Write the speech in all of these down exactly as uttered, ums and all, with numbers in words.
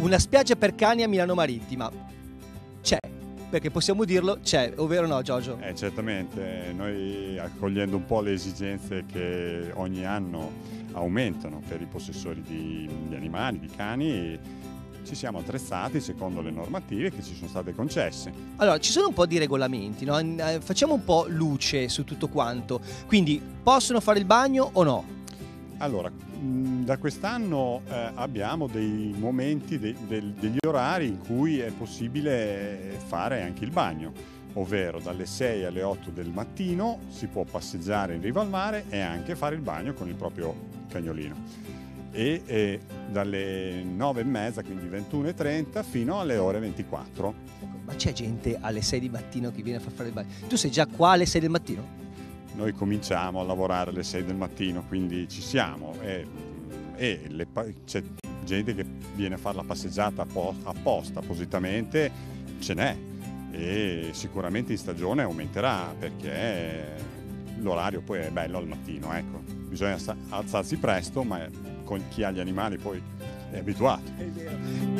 Una spiaggia per cani a Milano Marittima c'è, perché possiamo dirlo, c'è, ovvero no, Giorgio? Eh, certamente, noi accogliendo un po' le esigenze che ogni anno aumentano per i possessori di, di animali, di cani, ci siamo attrezzati secondo le normative che ci sono state concesse. Allora, ci sono un po' di regolamenti, no? Facciamo un po' luce su tutto quanto. Quindi, possono fare il bagno o no? Allora, da quest'anno eh, abbiamo dei momenti, de, de, degli orari in cui è possibile fare anche il bagno, ovvero dalle sei alle otto del mattino si può passeggiare in riva al mare e anche fare il bagno con il proprio cagnolino. E, e dalle nove e mezza, quindi ventuno e trenta, fino alle ore ventiquattro. Ma c'è gente alle sei di mattino che viene a far fare il bagno? Tu sei già qua alle sei del mattino? Noi cominciamo a lavorare alle sei del mattino, quindi ci siamo e, e le, c'è gente che viene a fare la passeggiata apposta, appositamente, ce n'è, e sicuramente in stagione aumenterà perché l'orario poi è bello al mattino, ecco. Bisogna alzarsi presto, ma con chi ha gli animali poi è abituato. È vero.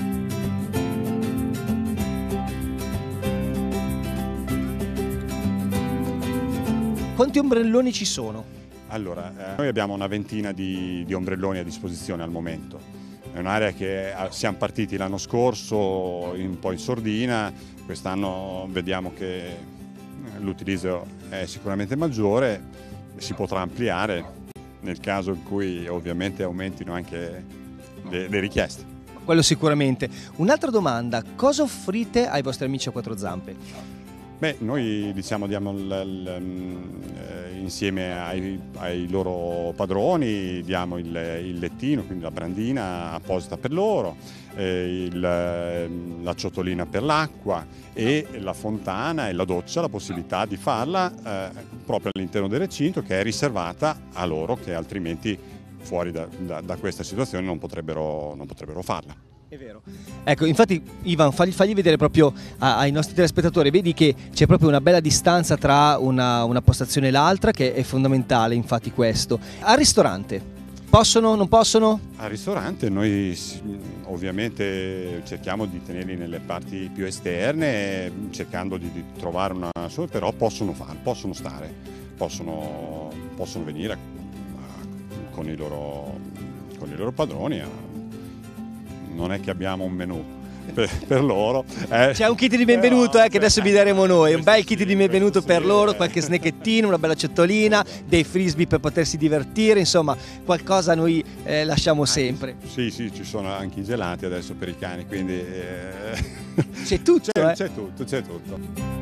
Quanti ombrelloni ci sono? Allora, eh, noi abbiamo una ventina di, di ombrelloni a disposizione al momento. È un'area che siamo partiti l'anno scorso un po' in sordina, quest'anno vediamo che l'utilizzo è sicuramente maggiore e si potrà ampliare nel caso in cui ovviamente aumentino anche le, le richieste. Quello sicuramente. Un'altra domanda, cosa offrite ai vostri amici a quattro zampe? Beh, noi diciamo diamo il, il, eh, insieme ai, ai loro padroni diamo il, il lettino, quindi la brandina apposita per loro, eh, il, la ciotolina per l'acqua e la fontana e la doccia, la possibilità di farla eh, proprio all'interno del recinto, che è riservata a loro che altrimenti fuori da, da, da questa situazione non potrebbero, non potrebbero farla. È vero. Ecco, infatti Ivan, fagli, fagli vedere proprio a, ai nostri telespettatori, vedi che c'è proprio una bella distanza tra una, una postazione e l'altra, che è fondamentale, infatti questo. Al ristorante, possono, non possono? Al ristorante noi ovviamente cerchiamo di tenerli nelle parti più esterne, cercando di, di trovare una sua, però possono fare, possono stare, possono, possono venire a, a, con, i loro, con i loro padroni a, non è che abbiamo un menù per, per loro. Eh. C'è un kit di benvenuto eh, che adesso vi daremo noi, un bel kit di benvenuto per loro, qualche snackettino, una bella ciotolina, dei frisbee per potersi divertire, insomma qualcosa noi eh, lasciamo sempre. Sì, sì, ci sono anche i gelati adesso per i cani, quindi eh... c'è tutto. C'è, eh. c'è tutto, c'è tutto.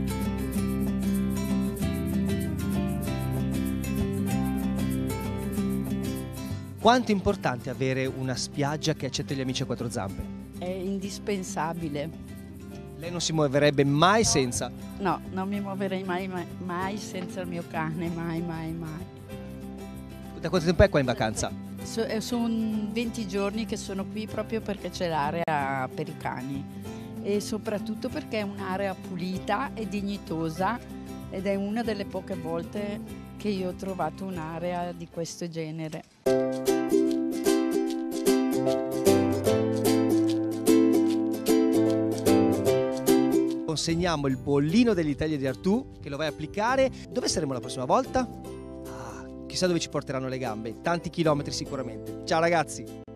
Quanto è importante avere una spiaggia che accetta gli amici a quattro zampe? È indispensabile. Lei non si muoverebbe mai no, senza? No, non mi muoverei mai, mai, mai senza il mio cane, mai, mai, mai. Da quanto tempo è qua in vacanza? So, sono venti giorni che sono qui proprio perché c'è l'area per i cani e soprattutto perché è un'area pulita e dignitosa ed è una delle poche volte che io ho trovato un'area di questo genere. Consegniamo il bollino dell'Italia di Artù, che lo vai a applicare. Dove saremo la prossima volta? Ah, chissà dove ci porteranno le gambe, tanti chilometri sicuramente. Ciao ragazzi!